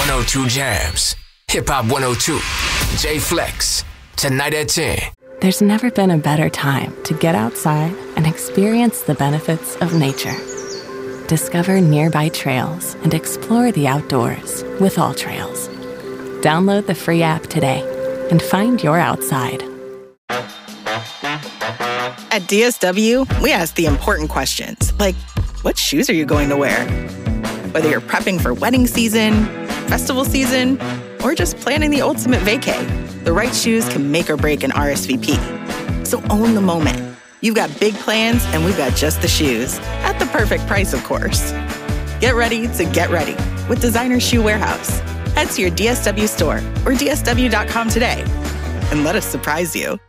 102 Jams. Hip Hop 102. J Flex. Tonight at 10. There's never been a better time to get outside and experience the benefits of nature. Discover nearby trails and explore the outdoors with AllTrails. Download the free app today and find your outside. At DSW, we ask the important questions, like, what shoes are you going to wear? Whether you're prepping for wedding season, festival season, or just planning the ultimate vacay, the right shoes can make or break an RSVP. So own the moment. You've got big plans, and we've got just the shoes. At the perfect price, of course. Get ready to get ready with Designer Shoe Warehouse. Head to your DSW store or DSW.com today and let us surprise you.